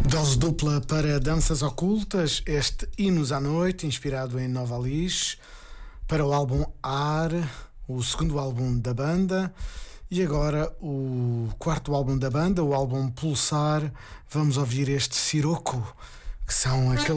Dose dupla para Danças Ocultas, este Hinos à Noite, inspirado em Nova Alice, para o álbum Ar, o segundo álbum da banda, e agora o quarto álbum da banda, o álbum Pulsar. Vamos ouvir este Siroco, que são aqueles